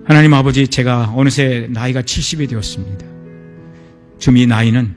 하나님 아버지, 제가 어느새 나이가 70이 되었습니다. 지금 이 나이는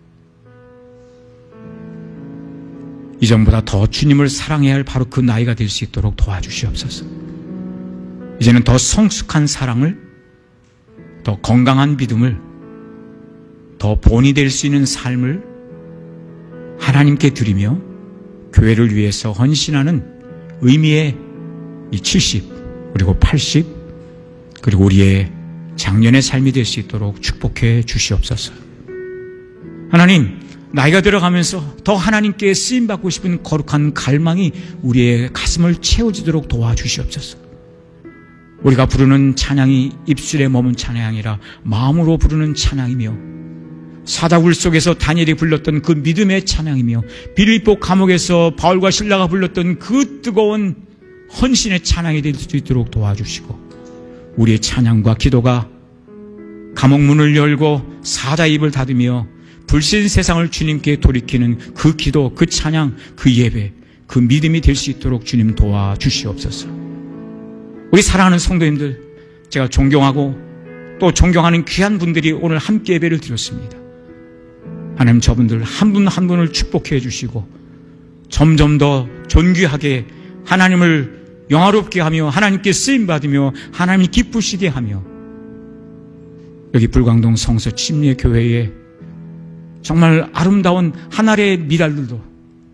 이전보다 더 주님을 사랑해야 할 바로 그 나이가 될 수 있도록 도와주시옵소서. 이제는 더 성숙한 사랑을, 더 건강한 믿음을, 더 본이 될 수 있는 삶을 하나님께 드리며 교회를 위해서 헌신하는 의미의 이 70 그리고 80 그리고 우리의 장년의 삶이 될 수 있도록 축복해 주시옵소서. 하나님, 나이가 들어가면서 더 하나님께 쓰임받고 싶은 거룩한 갈망이 우리의 가슴을 채워지도록 도와주시옵소서. 우리가 부르는 찬양이 입술에 머문 찬양이 아니라 마음으로 부르는 찬양이며, 사다굴 속에서 다니엘이 불렀던 그 믿음의 찬양이며, 빌립보 감옥에서 바울과 실라가 불렀던 그 뜨거운 헌신의 찬양이 될 수 있도록 도와주시고, 우리의 찬양과 기도가 감옥 문을 열고 사자 입을 닫으며 불신 세상을 주님께 돌이키는 그 기도, 그 찬양, 그 예배, 그 믿음이 될 수 있도록 주님 도와주시옵소서. 우리 사랑하는 성도님들, 제가 존경하고 또 존경하는 귀한 분들이 오늘 함께 예배를 드렸습니다. 하나님, 저분들 한 분 한 분을 축복해 주시고 점점 더 존귀하게 하나님을 영화롭게 하며 하나님께 쓰임받으며 하나님이 기쁘시게 하며, 여기 불광동 성서 침례교회에 정말 아름다운 하나의 미랄들도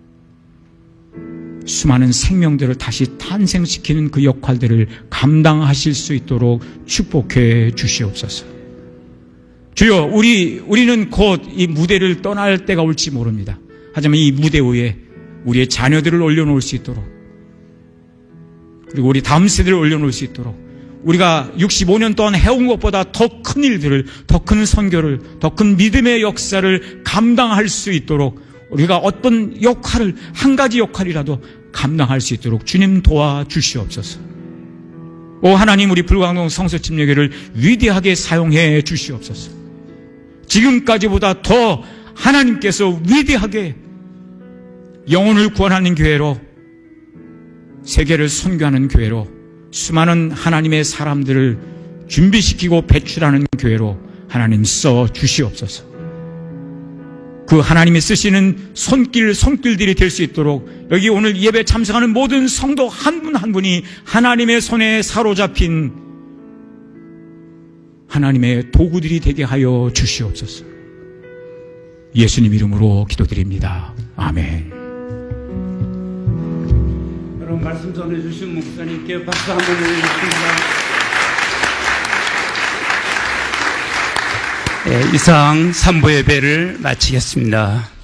수많은 생명들을 다시 탄생시키는 그 역할들을 감당하실 수 있도록 축복해 주시옵소서. 주여, 우리는 곧 이 무대를 떠날 때가 올지 모릅니다. 하지만 이 무대 위에 우리의 자녀들을 올려놓을 수 있도록, 그리고 우리 다음 세대를 올려놓을 수 있도록, 우리가 65년 동안 해온 것보다 더 큰 일들을, 더 큰 선교를, 더 큰 믿음의 역사를 감당할 수 있도록, 우리가 어떤 역할을, 한 가지 역할이라도 감당할 수 있도록 주님 도와주시옵소서. 오 하나님, 우리 불광동 성서침례교회를 위대하게 사용해 주시옵소서. 지금까지보다 더 하나님께서 위대하게 영혼을 구원하는 교회로, 세계를 선교하는 교회로, 수많은 하나님의 사람들을 준비시키고 배출하는 교회로 하나님 써 주시옵소서. 그 하나님이 쓰시는 손길들이 될 수 있도록 여기 오늘 예배 참석하는 모든 성도 한 분 한 분이 하나님의 손에 사로잡힌 하나님의 도구들이 되게 하여 주시옵소서. 예수님 이름으로 기도드립니다. 아멘. 여러분, 말씀 전해주신 목사님께 박수 한번 올려주십니다. 이상 3부 예배를 마치겠습니다.